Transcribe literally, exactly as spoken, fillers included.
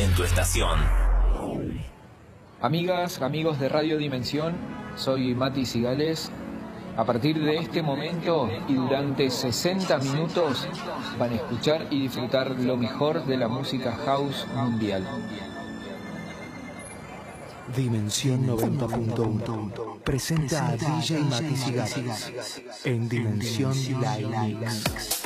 en tu estación. Amigas, amigos de Radio Dimensión, soy Mati Cigales. A partir de este momento y durante sesenta minutos van a escuchar y disfrutar lo mejor de la música house mundial. Dimensión noventa punto uno presenta a D J Mati Cigales en Dimensión Live Mix.